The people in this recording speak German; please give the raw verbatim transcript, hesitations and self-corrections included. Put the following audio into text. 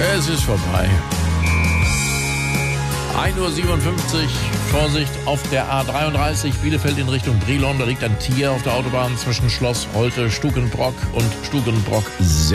Es ist vorbei. ein Uhr siebenundfünfzig, Vorsicht auf der A dreiunddreißig, Bielefeld in Richtung Brilon. Da liegt ein Tier auf der Autobahn zwischen Schloss Holte, Stukenbrock und Stukenbrock